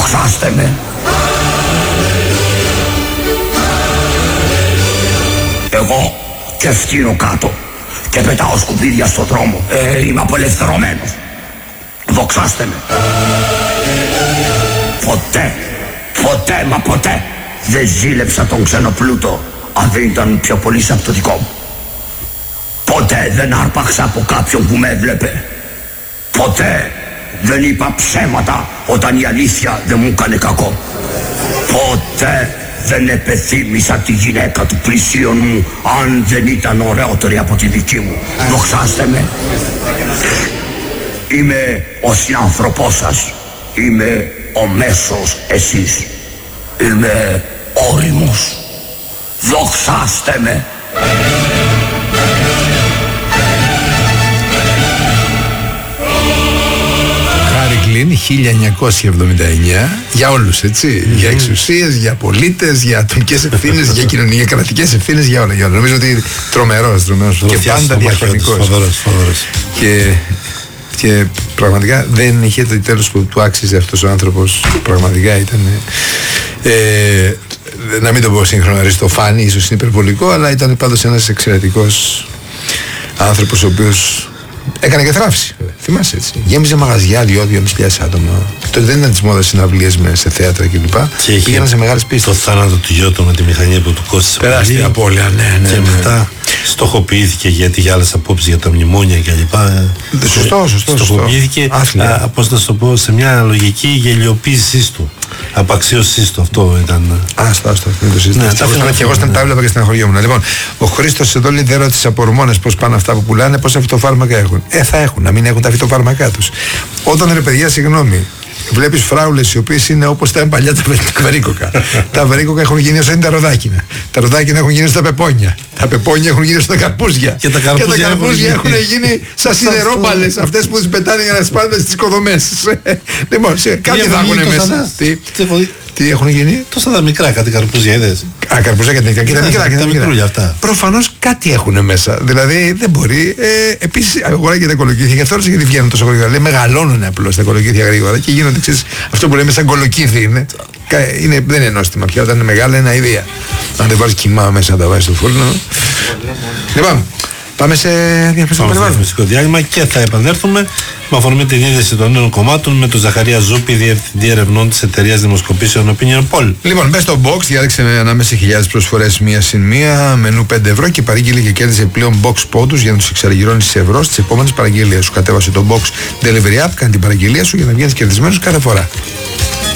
Δοξάστε με. Εγώ και φτύνω κάτω και πετάω σκουπίδια στο δρόμο. Είμαι απελευθερωμένος. Δοξάστε με. Ποτέ μα ποτέ δεν ζήλεψα τον ξενοπλούτο αν δεν ήταν πιο πολύ από το δικό μου. Ποτέ δεν άρπαξα από κάποιον που με έβλεπε. Ποτέ δεν είπα ψέματα όταν η αλήθεια δεν μου έκανε κακό. Ποτέ δεν επεθύμησα τη γυναίκα του πλησίον μου αν δεν ήταν ωραιότερη από τη δική μου. Δοξάστε με. Είμαι ο συνάνθρωπός σας. Είμαι ο μέσος εσείς. Είμαι όριμος. Δοξάστε με. Κλίν 1979 για όλους, έτσι, για εξουσίες, για πολίτες, για ατομικές ευθύνες, για κοινωνικές κρατικές ευθύνες, για όλα. Νομίζω ότι τρομερός και πάντα διαχρονικός και πραγματικά δεν είχε το τέλος που του άξιζε αυτός ο άνθρωπος. Πραγματικά ήταν να μην το πω σύγχρονα αριστοφάνη, ίσως είναι υπερβολικό, αλλά ήταν πάντως ένας εξαιρετικός άνθρωπος ο οποίος έκανε και θράψη. Θυμάσαι, έτσι. Γέμιζε μαγαζιά 2.500 άτομα. Τότε δεν ήταν τη μόδα συναυλίες σε θέατρα κλπ. Και πήγαιναν σε μεγάλες πίστες. Το θάνατο του Γιώτο με τη μηχανή που του κόστησε. Τεράστια απώλεια, ναι. Και μετά στοχοποιήθηκε γιατί για άλλες απόψεις για τα μνημόνια κλπ. Σωστό. Στοχοποιήθηκε, πώς να σου το πω, σε μια λογική γελιοποίησή του. Απαξίωσή του, αυτό ήταν. Άστο, μην το συζητήσουμε. Και εγώ τα έβλεπα και στην αγχωριόμουν. Λοιπόν, ο Χρήστος εδώ λέει: δεν ρώτησε από ορμόνες πώς πάνε αυτά που πουλάνε, πόσα φυτοφάρμακα έχουν. Θα έχουν, να μην έχουν τα φυτοφάρμακά τους. Όταν ρε παιδιά, συγγνώμη, βλέπεις φράουλες οι οποίες είναι όπως τα παλιά τα βερίκοκα. Τα βερίκοκα έχουν γίνει όσο είναι τα ροδάκινα. Τα ροδάκινα έχουν γίνει στα πεπόνια. Τα πεπόνια έχουν γίνει στα καρπούζια. Και τα καρπούζια έχουν γίνει σαν σιδερόμπαλες, αυτές που τις πετάνε για να σπάνε στις οικοδομές. Λοιπόν, κάτι θα έχουν μέσα. Τι έχουν γίνει? Τόσα τα μικρά, κάτι καρπούζια, είδες? Καρπούζια και τα μικρά. Τα μικρούλια αυτά. Προφανώς κάτι έχουν μέσα. Δηλαδή δεν μπορεί. Επίσης, αγορά και τα κολοκύθια. Γι' αυτό ρώτησα γιατί βγαίνουν τόσο γρήγορα. Λέει μεγαλώνουν απλώς τα κολοκύθια γρήγορα και γίνονται, ξέρεις, αυτό που λέμε σαν κολοκύθι είναι. Δεν είναι νόστιμα πια. Όταν είναι μεγάλα είναι αηδία. Αν δεν βάλεις κοιμά μέσα να τα βάζεις στο φούρνο. Λοιπόν, πάμε σε διαφημιστικό διάλειμμα και θα επανέλθουμε με αφορμή την είδηση των νέων κομμάτων με τον Ζαχαρία Ζούπη, διευθυντή ερευνών της εταιρείας δημοσκοπήσεων Opinion Poll. Λοιπόν, μπες στο box, διάλεξε ανάμεσα χιλιάδες προσφορές μία συν μία, μενού 5 ευρώ και παρήγγειλε και κέρδισε πλέον box πόντους για να τους εξαργυρώνεις σε ευρώ στις επόμενες παραγγελίες σου. Κατέβασε το box Delivery App, κάνει την παραγγελία σου για να βγαίνεις κερδισμένος κάθε φορά.